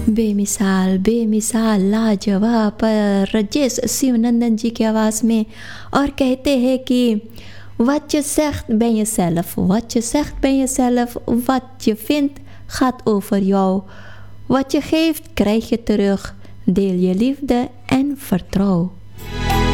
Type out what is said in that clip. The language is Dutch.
बेमिसाल लाजवाब पर राजेश शिवनंदन जी की आवाज़ में। और कहते हैं कि wat je zegt ben jezelf, wat je zegt ben jezelf, wat je vindt gaat over jou. Wat je geeft krijg je terug, deel je liefde en vertrouw.